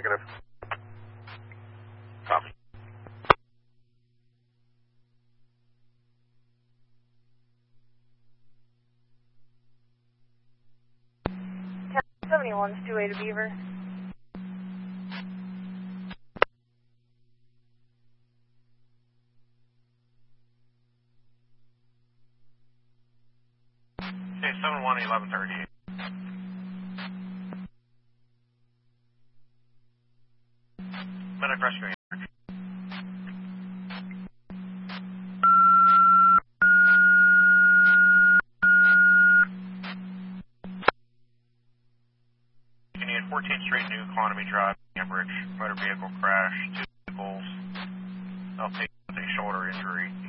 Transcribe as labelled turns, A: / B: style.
A: Negative.
B: Copy.
C: 71's 2-way to Beaver.
B: Okay, 71, 1138. Medic rescue. Union 14th Street, New Economy Drive, Cambridge. Motor vehicle crash, 2 vehicles. I'll take a shoulder injury.